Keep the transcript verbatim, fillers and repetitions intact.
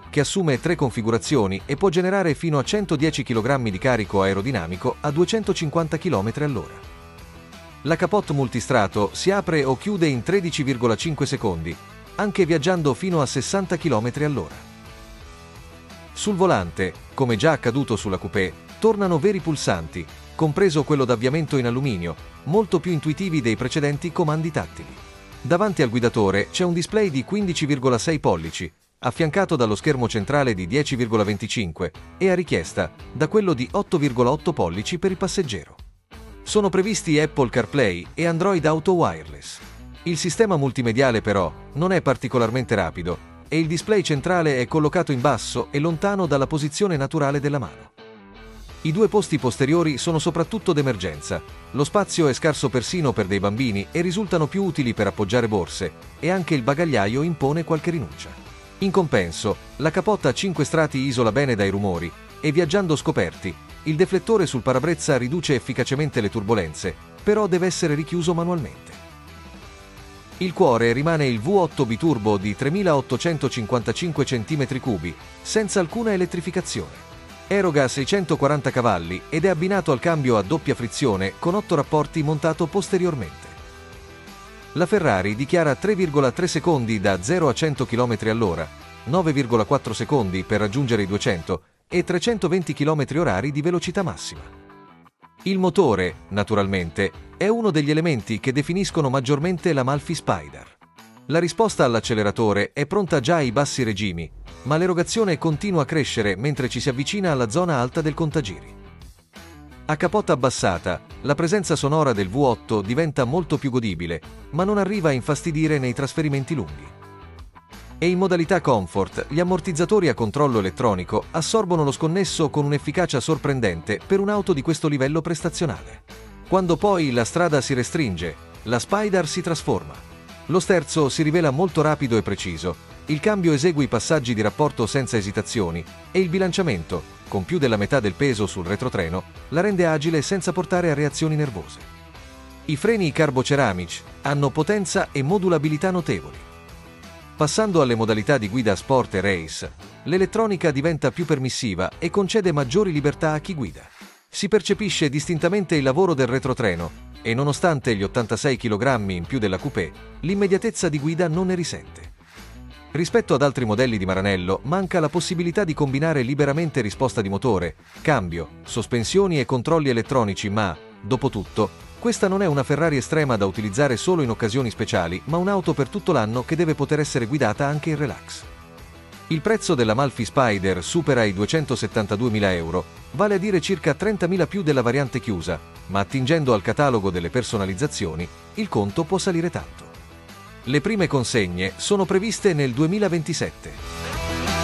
che assume tre configurazioni e può generare fino a centodieci chilogrammi di carico aerodinamico a duecentocinquanta chilometri all'ora. La capote multistrato si apre o chiude in tredici virgola cinque secondi, anche viaggiando fino a sessanta chilometri all'ora. Sul volante, come già accaduto sulla coupé, tornano veri pulsanti, compreso quello d'avviamento in alluminio, molto più intuitivi dei precedenti comandi tattili. Davanti al guidatore c'è un display di quindici virgola sei pollici, affiancato dallo schermo centrale di dieci virgola venticinque e a richiesta da quello di otto virgola otto pollici per il passeggero. Sono previsti Apple CarPlay e Android Auto Wireless. Il sistema multimediale però non è particolarmente rapido e il display centrale è collocato in basso e lontano dalla posizione naturale della mano. I due posti posteriori sono soprattutto d'emergenza, lo spazio è scarso persino per dei bambini e risultano più utili per appoggiare borse, e anche il bagagliaio impone qualche rinuncia. In compenso, la capote a cinque strati isola bene dai rumori, e viaggiando scoperti, il deflettore sul parabrezza riduce efficacemente le turbolenze, però deve essere richiuso manualmente. Il cuore rimane il V otto biturbo di tremilaottocentocinquantacinque centimetri cubi, senza alcuna elettrificazione. Eroga seicentoquaranta cavalli ed è abbinato al cambio a doppia frizione con otto rapporti montato posteriormente. La Ferrari dichiara tre virgola tre secondi da zero a cento chilometri all'ora, nove virgola quattro secondi per raggiungere i duecento e trecentoventi chilometri orari di velocità massima. Il motore, naturalmente, è uno degli elementi che definiscono maggiormente l'Amalfi Spider. La risposta all'acceleratore è pronta già ai bassi regimi, ma l'erogazione continua a crescere mentre ci si avvicina alla zona alta del contagiri. A capote abbassata, la presenza sonora del V otto diventa molto più godibile, ma non arriva a infastidire nei trasferimenti lunghi. E in modalità comfort, gli ammortizzatori a controllo elettronico assorbono lo sconnesso con un'efficacia sorprendente per un'auto di questo livello prestazionale. Quando poi la strada si restringe, la Spider si trasforma. Lo sterzo si rivela molto rapido e preciso, il cambio esegue i passaggi di rapporto senza esitazioni e il bilanciamento, con più della metà del peso sul retrotreno, la rende agile senza portare a reazioni nervose. I freni carboceramici hanno potenza e modulabilità notevoli. Passando alle modalità di guida sport e race, l'elettronica diventa più permissiva e concede maggiori libertà a chi guida. Si percepisce distintamente il lavoro del retrotreno e nonostante gli ottantasei chilogrammi in più della coupé, l'immediatezza di guida non ne risente. Rispetto ad altri modelli di Maranello, manca la possibilità di combinare liberamente risposta di motore, cambio, sospensioni e controlli elettronici, ma, dopo tutto, questa non è una Ferrari estrema da utilizzare solo in occasioni speciali, ma un'auto per tutto l'anno che deve poter essere guidata anche in relax. Il prezzo dell'Amalfi Spider supera i duecentosettantaduemila euro, vale a dire circa trentamila più della variante chiusa, ma attingendo al catalogo delle personalizzazioni, il conto può salire tanto. Le prime consegne sono previste nel duemilaventisette.